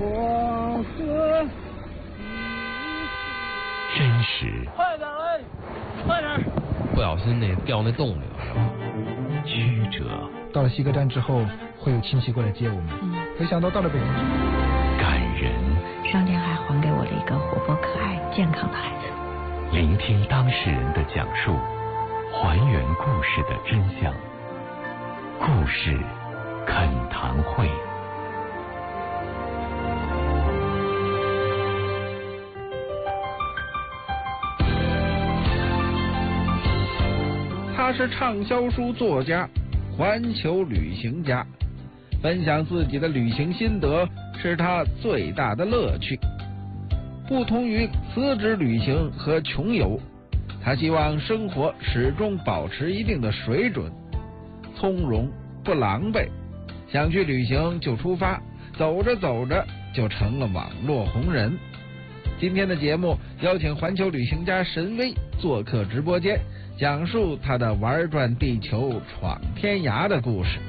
黄河。 真实。 快点嘞，快点！ 不小心掉那洞里了是吧？曲折。 到了西客站之后，会有亲戚过来接我们。没想到到了北京之后， 感人。 上天还还给我了一个活泼可爱、健康的孩子。 聆听当事人的讲述，还原故事的真相。故事恳谈会。 他是畅销书作家，环球旅行家，分享自己的旅行心得是他最大的乐趣。不同于辞职旅行和穷游，他希望生活始终保持一定的水准，从容不狼狈，想去旅行就出发，走着走着就成了网络红人。今天的节目邀请环球旅行家神威做客直播间，讲述他的玩转地球、闯天涯的故事。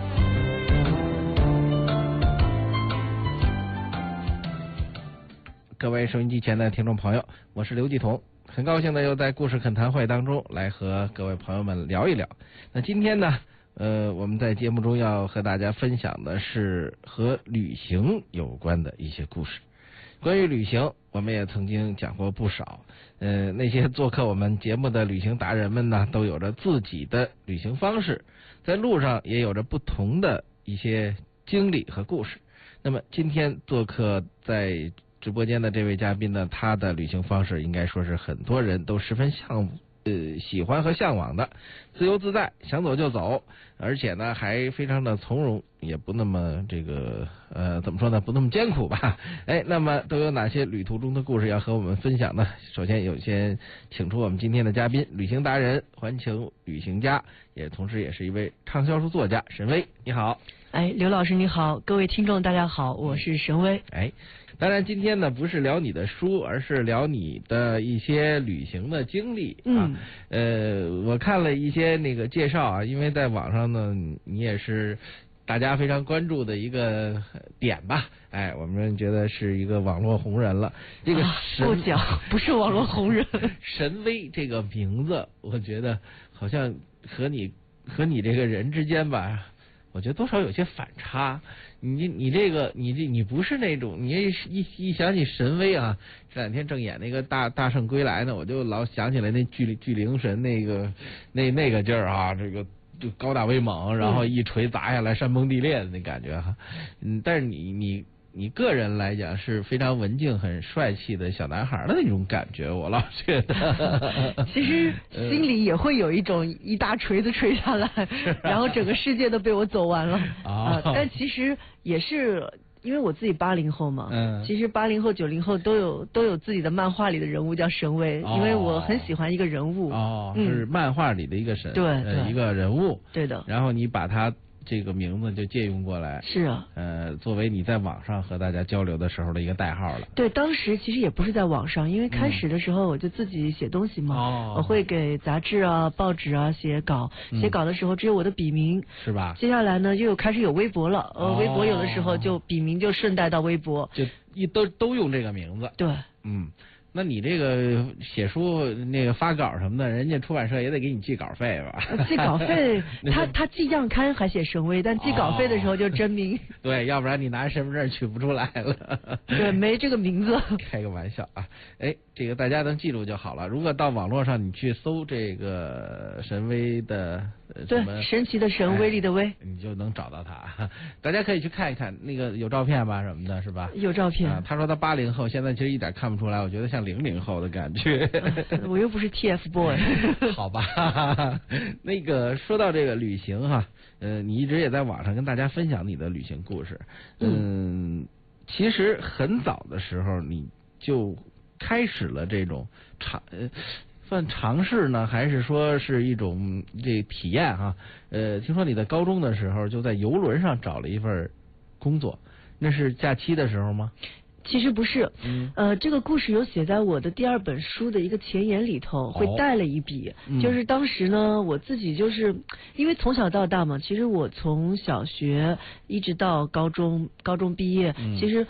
各位收音机前的听众朋友，我是刘继彤，很高兴的又在故事恳谈会当中来和各位朋友们聊一聊。那今天呢，我们在节目中要和大家分享的是和旅行有关的一些故事。关于旅行，我们也曾经讲过不少。那些做客我们节目的旅行达人们呢，都有着自己的旅行方式，在路上也有着不同的一些经历和故事。那么今天做客在直播间的这位嘉宾呢，他的旅行方式应该说是很多人都十分喜欢和向往的，自由自在，想走就走，而且呢还非常的从容，也不那么怎么说呢，不那么艰苦吧。那么都有哪些旅途中的故事要和我们分享呢？首先先请出我们今天的嘉宾，旅行达人、环球旅行家，也同时也是一位畅销书作家沈巍，你好。 刘老师你好，各位听众大家好，我是沈巍。 当然今天呢不是聊你的书，而是聊你的一些旅行的经历啊。我看了一些那个介绍啊，因为在网上呢你也是大家非常关注的一个点吧，我们觉得是一个网络红人了。这个不讲，不是网络红人。 神威这个名字，我觉得好像和你这个人之间吧，我觉得多少有些反差。你不是那种，你一想起神威啊，这两天正演那个大圣归来呢，我就老想起来那巨灵神那个劲儿啊，这个就高大威猛，然后一锤砸下来山崩地裂的那感觉哈。但是你个人来讲是非常文静、很帅气的小男孩的那种感觉，我老觉得。 其实心里也会有一种一大锤子锤下来，然后整个世界都被我走完了但其实也是因为我自己80后嘛，其实80后、90后都有自己的漫画里的人物叫神威，因为我很喜欢一个人物。 是漫画里的一个神， 对， 一个人物。 对的。 然后你把他这个名字就借用过来， 是啊， 作为你在网上和大家交流的时候的一个代号了。 对，当时其实也不是在网上，因为开始的时候我就自己写东西嘛，我会给杂志啊、报纸啊写稿，写稿的时候只有我的笔名， 是吧？ 接下来呢，又开始有微博了，微博有的时候就笔名就顺带到微博， 就都用这个名字。 对， 那你这个写书那个发稿什么的，人家出版社也得给你寄稿费吧？ 寄稿费，他寄样刊还写神威，但寄稿费的时候就真名。 对，要不然你拿身份证取不出来了。 对，没这个名字。 开个玩笑啊！这个大家能记住就好了。如果到网络上你去搜这个神威的对，神奇的神，威力的威， 你就能找到他。大家可以去看一看，那个有照片吧什么的，是吧？ 有照片。 他说他80后，现在其实一点看不出来，我觉得像00后的感觉。 我又不是 TFBOY。 好吧，那个说到这个旅行哈，你一直也在网上跟大家分享你的旅行故事。其实很早的时候你就开始了这种算尝试呢，还是说是一种这体验哈？听说你在高中的时候就在邮轮上找了一份工作，那是假期的时候吗？ 其实不是，这个故事有写在我的第2本书的一个前言里头，会带了一笔，就是当时呢，我自己就是因为从小到大嘛，其实我从小学一直到高中毕业，其实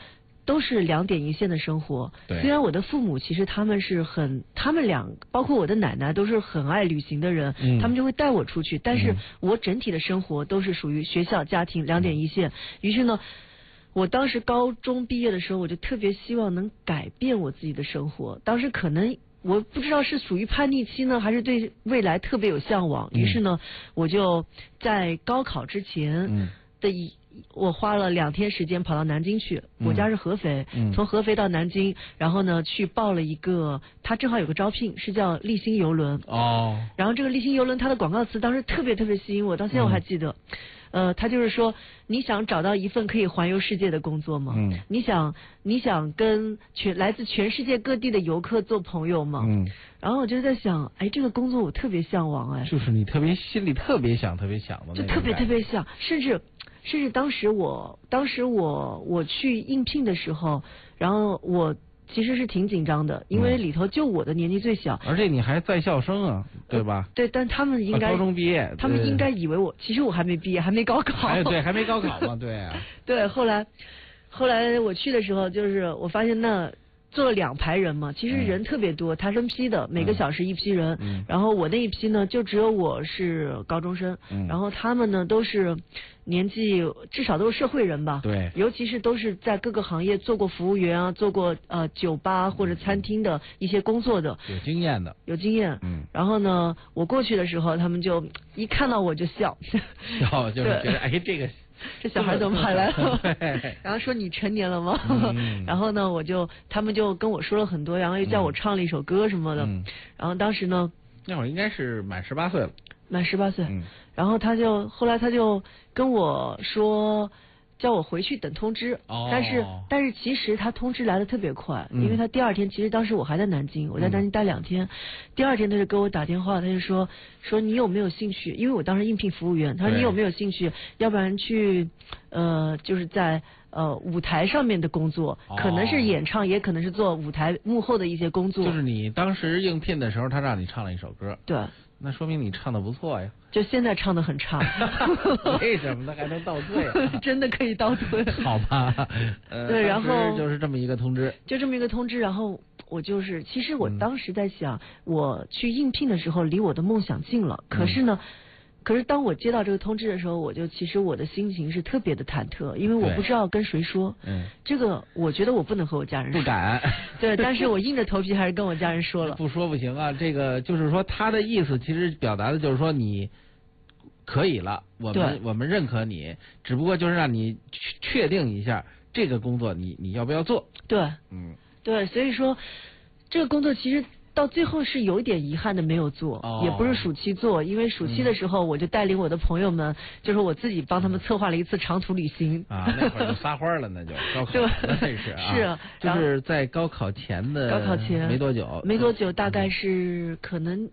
都是2点一线的生活。虽然我的父母其实他们包括我的奶奶都是很爱旅行的人，他们就会带我出去，但是我整体的生活都是属于学校、家庭2点一线。于是呢，我当时高中毕业的时候，我就特别希望能改变我自己的生活。当时可能我不知道是属于叛逆期呢，还是对未来特别有向往。于是呢，我就在高考之前我花了2天时间跑到南京去，我家是合肥，从合肥到南京，然后呢去报了一个，他正好有个招聘，是叫立新邮轮。然后这个立新邮轮它的广告词当时特别特别吸引我，到现在我还记得。他就是说，你想找到一份可以环游世界的工作吗？你想跟来自全世界各地的游客做朋友吗？然后我就在想，这个工作我特别向往， 就是你心里特别想的， 就特别特别想，甚至当时我去应聘的时候，然后我其实是挺紧张的，因为里头就我的年纪最小， 而且你还在校生啊，对吧？ 对，但他们应该高中毕业， 他们应该以为其实我还没毕业，还没高考。 对，还没高考嘛，对啊。 对，后来我去的时候，就是我发现那坐了2排人嘛，其实人特别多，他分批的，每个小时一批人。然后我那一批呢，就只有我是高中生，然后他们呢都是年纪至少都是社会人吧。 对。 尤其是都是在各个行业做过服务员啊，做过酒吧或者餐厅的一些工作的。 有经验。 然后呢，我过去的时候，他们就一看到我就笑。 笑就是觉得这小孩怎么跑来了？然后说你成年了吗？然后呢，他们就跟我说了很多，然后又叫我唱了一首歌什么的。然后当时呢， 那会儿应该是满18岁了。 满18岁。然后后来他就跟我说，叫我回去等通知。但是其实他通知来的特别快，因为他第2天，其实当时我还在南京，我在南京待2天，第2天他就给我打电话，他就说你有没有兴趣？因为我当时应聘服务员，他说你有没有兴趣？要不然去就是在舞台上面的工作，可能是演唱，也可能是做舞台幕后的一些工作。 就是你当时应聘的时候，他让你唱了一首歌。 对。 那说明你唱的不错呀。 就现在唱的很差。 为什么呢？还能倒退啊？ 真的可以倒退。 好吧。 对，然后就是这么一个通知。 然后其实我当时在想，我去应聘的时候离我的梦想近了，可是当我接到这个通知的时候，其实我的心情是特别的忐忑，因为我不知道跟谁说。这个我觉得我不能和我家人说。 不敢。 对，但是我硬着头皮还是跟我家人说了。 不说不行啊，这个就是说他的意思其实表达的就是说你可以了，我们认可你，只不过就是让你确定一下这个工作你要不要做。 对。对，所以说这个工作其实到最后是有一点遗憾的没有做，也不是暑期做，因为暑期的时候我就带领我的朋友们，就是我自己帮他们策划了一次长途旅行。 那会儿就撒欢了，那就高考那是啊。 是， 就是在高考前没多久， 大概是可能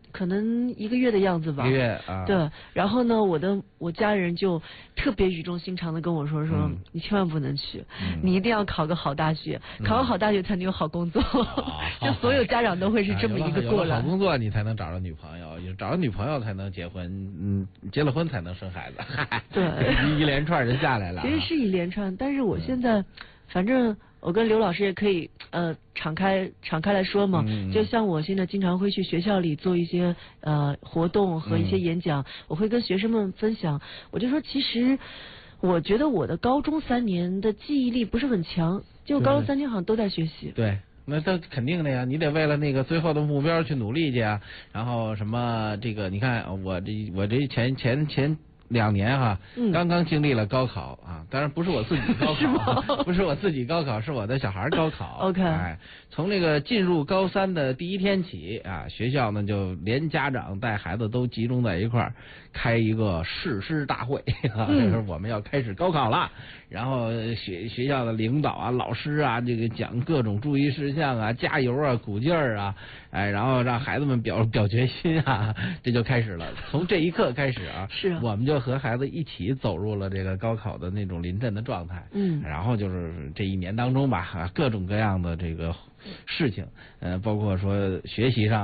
1个月的样子吧。 1个月啊。 对，然后呢，我家人就特别语重心长的跟我说你千万不能去，你一定要考个好大学，考个好大学才能有好工作。就所有家长都会是这么一个过来。 好工作你才能找着女朋友，找着女朋友才能结婚，结了婚才能生孩子。 对。 一连串就下来了。 其实是一连串，但是我现在反正我跟刘老师也可以敞开来说嘛。就像我现在经常会去学校里做一些活动和一些演讲，我会跟学生们分享。我就说，其实我觉得我的高中3年的记忆力不是很强，就高中3年好像都在学习。 对。那这肯定的呀，你得为了那个最后的目标去努力去啊。然后什么这个，你看我这前2年哈，刚刚经历了高考啊，当然不是我自己高考，不是我自己高考，是我的小孩高考。 OK。 从这个进入高3的第1天起啊，学校呢就连家长带孩子都集中在一块儿，开一个誓师大会啊，这时候我们要开始高考了。然后学校的领导啊、老师啊，这个讲各种注意事项啊、加油啊、鼓劲儿啊，然后让孩子们表决心啊，这就开始了。从这一刻开始啊，我们就和孩子一起走入了这个高考的那种临阵的状态。然后就是这1年当中吧，各种各样的这个事情，包括说学习上的，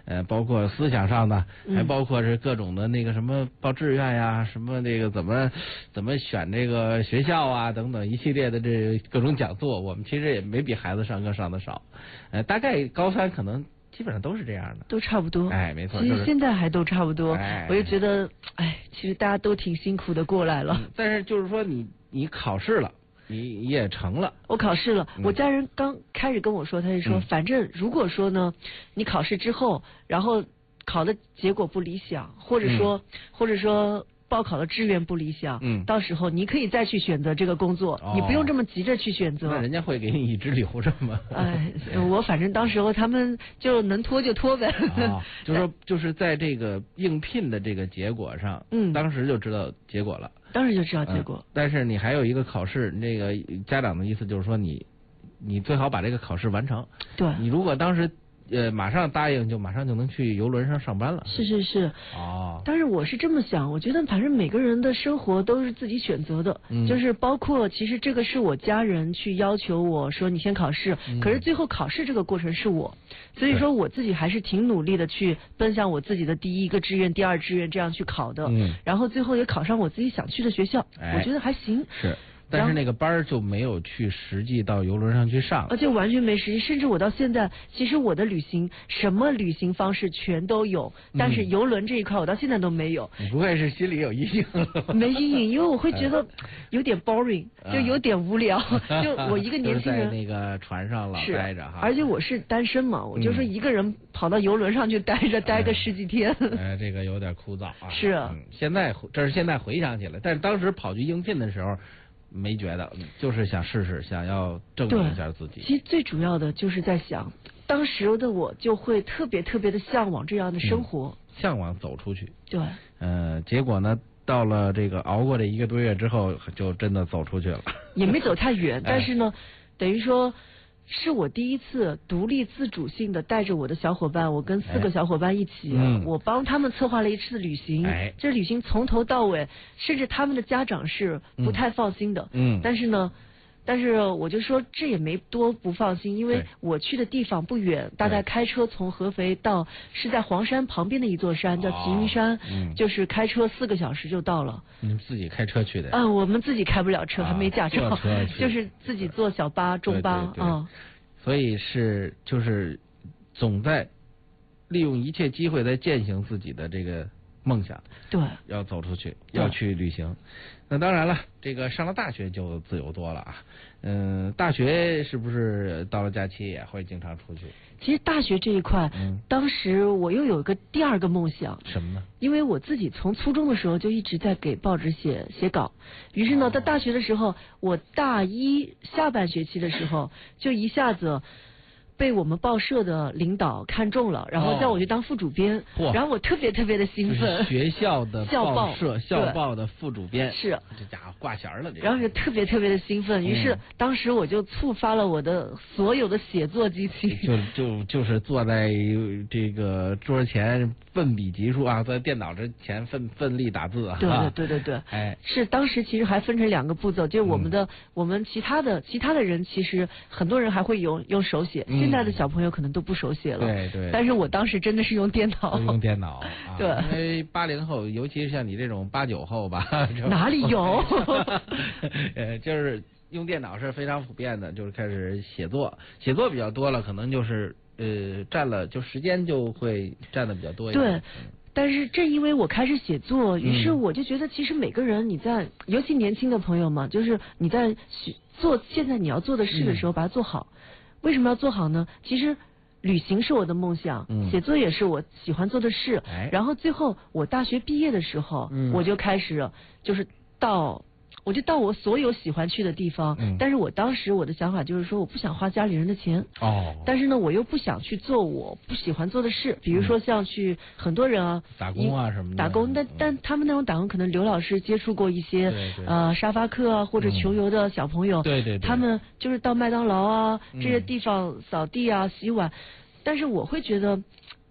包括思想上的，还包括是各种的那个什么报志愿呀，什么那个怎么选这个学校啊等等一系列的这各种讲座，我们其实也没比孩子上课上的少，大概高三可能基本上都是这样的， 都差不多。 没错。 其实现在还都差不多，我就觉得，其实大家都挺辛苦的过来了。 但是就是说你考试了。你也成了， 我考试了。我家人刚开始跟我说，他就说，反正如果说呢，你考试之后，然后考的结果不理想，或者说报考的志愿不理想，到时候你可以再去选择这个工作，你不用这么急着去选择。 那人家会给你一直留着吗？ 我反正当时候他们就能拖就拖呗。 就是在这个应聘的这个结果上，当时就知道结果了。 当时就知道结果， 但是你还有一个考试，那个家长的意思就是说你最好把这个考试完成。 对， 你如果当时马上答应，就马上就能去邮轮上上班了。 是。但是我是这么想，我觉得反正每个人的生活都是自己选择的，就是包括其实这个是我家人去要求我说你先考试，可是最后考试这个过程是我，所以说我自己还是挺努力的去奔向我自己的第一个志愿、第二志愿这样去考的，然后最后也考上我自己想去的学校，我觉得还行。 是。但是那个班就没有去实际到邮轮上去上， 而且完全没实际，甚至我到现在，其实我的旅行什么旅行方式全都有，但是邮轮这一块我到现在都没有。 你不会是心里有阴影了？ 没阴影，因为我会觉得有点 boring，就有点无聊。就我一个年轻人在那个船上老待着哈， 而且我是单身嘛，我就说一个人跑到邮轮上去待个十几天， 这个有点枯燥啊。 是， 现在回想起来，但是当时跑去应聘的时候。没觉得，就是想试试，想要证明一下自己。 其实最主要的就是在想，当时的我就会特别的向往这样的生活， 向往走出去。 对。 结果呢，到了这个熬过这1个多月之后，就真的走出去了。 也没走太远，但是呢，等于说。是我第一次独立自主性的带着我的小伙伴，我跟4个小伙伴一起，我帮他们策划了一次旅行。这旅行从头到尾，甚至他们的家长是不太放心的。但是我就说这也没多不放心，因为我去的地方不远，大概开车从合肥到是在黄山旁边的一座山，叫齐云山，就是开车4个小时就到了。 你们自己开车去的？ 我们自己开不了车，还没驾照，就是自己坐小巴、中巴啊。 所以就是总在利用一切机会在践行自己的这个梦想。对，要走出去，要去旅行。那当然了，这个上了大学就自由多了啊。大学是不是到了假期也会经常出去？ 其实大学这一块，当时我又有一个第二个梦想。 什么呢？ 因为我自己从初中的时候就一直在给报纸写稿，于是呢，在大学的时候，我大一下半学期的时候，就一下子被我们报社的领导看中了，然后叫我去当副主编，然后我特别的兴奋。 学校的报社校报的副主编， 是这家伙挂衔了， 然后是特别的兴奋。于是当时我就触发了我的所有的写作机器， 就是坐在这个桌前奋笔疾书啊，在电脑之前奋力打字啊。 对，是当时其实还分成2个步骤，就是我们其他的人其实很多人还会用手写。现在的小朋友可能都不手写了， 对。 但是我当时真的是用电脑。 用电脑， 对。 因为80后，尤其是像你这种89后吧， 哪里有？ 就是用电脑是非常普遍的，就是开始写作比较多了，可能就是占了就时间就会占的比较多一点。 对。但是正因为我开始写作，于是我就觉得其实每个人你在，尤其年轻的朋友嘛，就是你在做现在你要做的事的时候，把它做好。为什么要做好呢？其实旅行是我的梦想，写作也是我喜欢做的事。然后最后我大学毕业的时候，我就开始就是到我所有喜欢去的地方。但是我当时我的想法就是说，我不想花家里人的钱。但是呢，我又不想去做我不喜欢做的事，比如说像去很多人啊打工啊什么的。 打工，但他们那种打工，可能刘老师接触过一些沙发客啊或者穷游的小朋友。 对。 他们就是到麦当劳啊这些地方扫地啊洗碗，但是我会觉得。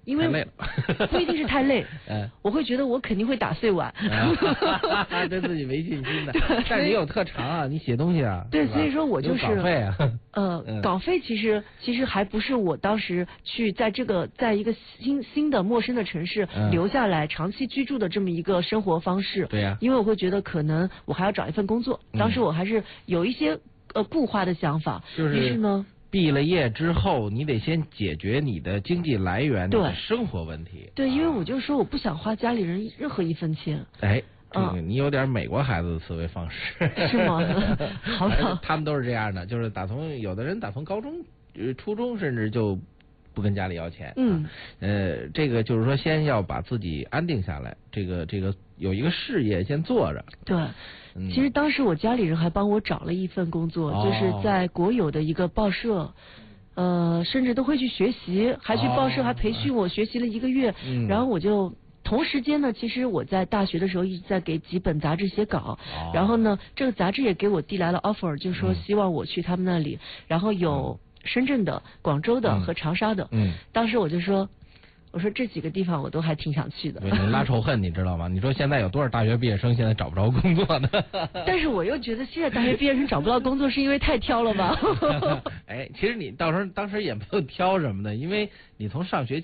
因为累了不一定是太累，我会觉得我肯定会打碎碗， 对自己没信心的。但是你有特长啊，你写东西啊， 对，所以说我就是稿费啊。 稿费其实还不是我当时去在一个新的陌生的城市留下来长期居住的这么一个生活方式。 对呀， 因为我会觉得可能我还要找一份工作，当时我还是有一些固化的想法，于是呢。 毕了业之后，你得先解决你的经济来源、你的生活问题。 对，因为我就说我不想花家里人任何一分钱。 哎，你有点美国孩子的思维方式。 是吗？好吧。 他们都是这样的，就是有的人打从高中、初中甚至就不跟家里要钱。这个就是说，先要把自己安定下来，这个有一个事业先做着。 对。其实当时我家里人还帮我找了一份工作，就是在国有的一个报社，甚至都会去学习，还去报社还培训我学习了1个月，然后我就同时间呢，其实我在大学的时候一直在给几本杂志写稿，然后呢，这个杂志也给我递来了 offer， 就说希望我去他们那里，然后有深圳的、广州的和长沙的，当时我就说这几个地方我都还挺想去的。 拉仇恨，你知道吗？你说现在有多少大学毕业生现在找不着工作呢？ 但是我又觉得现在大学毕业生找不到工作是因为太挑了吧？ 哎，其实你当时也没有挑什么的，因为你从上学